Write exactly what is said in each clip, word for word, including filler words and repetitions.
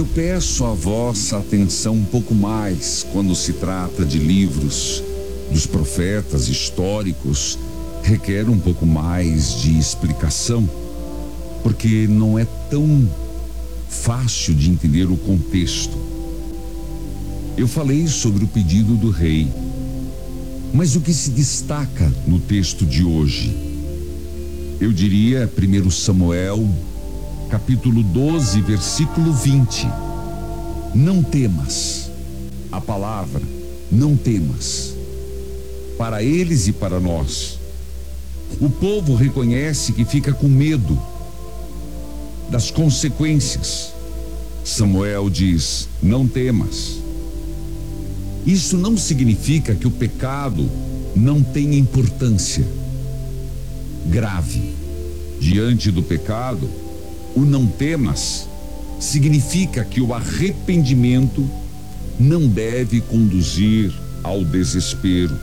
Eu peço a vossa atenção um pouco mais quando se trata de livros dos profetas históricos, requer um pouco mais de explicação, porque não é tão fácil de entender o contexto. Eu falei sobre o pedido do rei, mas o que se destaca no texto de hoje? Eu diria primeiro Samuel, capítulo doze, versículo vinte. Não temas. A palavra não temas. Para eles e para nós. O povo reconhece que fica com medo das consequências. Samuel diz: não temas. Isso não significa que o pecado não tenha importância grave. Diante do pecado, o não temas significa que o arrependimento não deve conduzir ao desespero.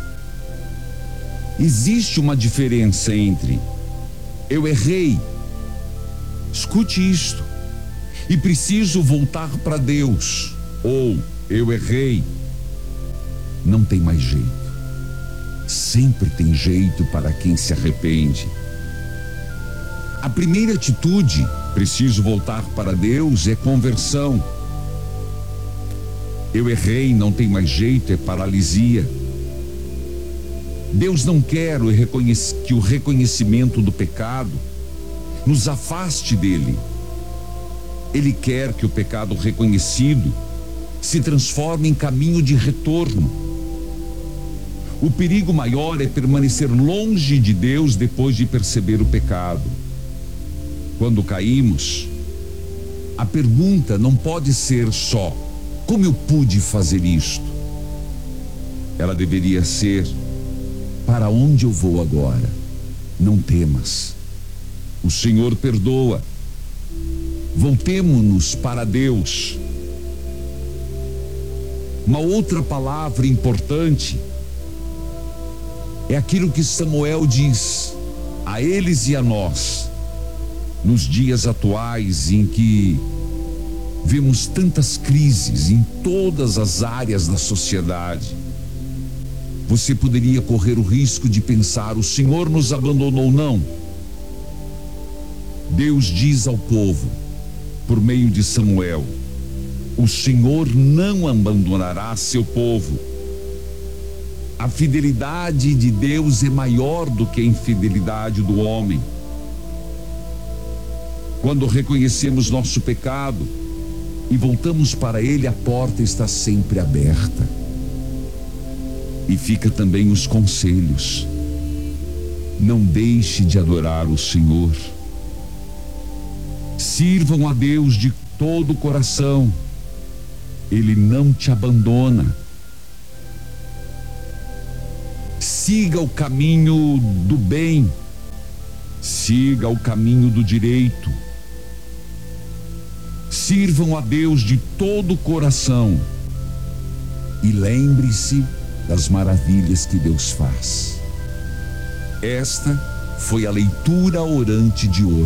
Existe uma diferença entre eu errei, escute isto, e preciso voltar para Deus, ou eu errei, não tem mais jeito. Sempre tem jeito para quem se arrepende. A primeira atitude, preciso voltar para Deus, é conversão. Eu errei, não tem mais jeito, é paralisia. Deus não quer que o reconhecimento do pecado nos afaste dele. Ele quer que o pecado reconhecido se transforme em caminho de retorno. O perigo maior é permanecer longe de Deus depois de perceber o pecado. Quando caímos, a pergunta não pode ser só: como eu pude fazer isto? Ela deveria ser: para onde eu vou agora? Não temas. O Senhor perdoa. Voltemo-nos para Deus. Uma outra palavra importante é aquilo que Samuel diz a eles e a nós. Nos dias atuais em que vemos tantas crises em todas as áreas da sociedade, você poderia correr o risco de pensar: o Senhor nos abandonou. Não. Deus diz ao povo, por meio de Samuel: o Senhor não abandonará seu povo. A fidelidade de Deus é maior do que a infidelidade do homem. Quando reconhecemos nosso pecado e voltamos para Ele, a porta está sempre aberta. E fica também os conselhos: não deixe de adorar o Senhor. Sirvam a Deus de todo o coração. Ele não te abandona. Siga o caminho do bem. Siga o caminho do direito. Sirvam a Deus de todo o coração. E lembre-se das maravilhas que Deus faz. Esta foi a leitura orante de hoje.